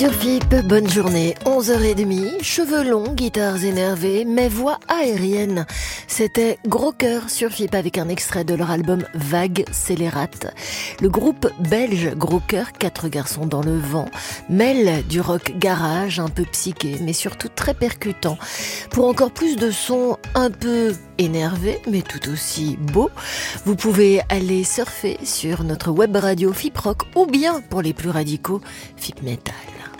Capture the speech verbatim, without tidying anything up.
Sur F I P, bonne journée, onze heures trente, cheveux longs, guitares énervées, mais voix aérienne. C'était Gros Cœur sur F I P avec un extrait de leur album Vague Scélérate. Le groupe belge Gros Cœur, quatre garçons dans le vent, mêle du rock garage, un peu psyché, mais surtout très percutant. Pour encore plus de sons un peu énervés, mais tout aussi beaux, vous pouvez aller surfer sur notre web radio F I P Rock ou bien, pour les plus radicaux, F I P Metal.